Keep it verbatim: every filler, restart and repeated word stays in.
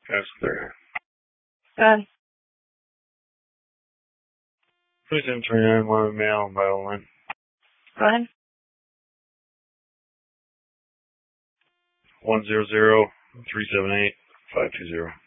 That's clear. Good. Twenty-seven twenty-nine, one mail, vital line. Go ahead. One zero zero three seven eight five two zero.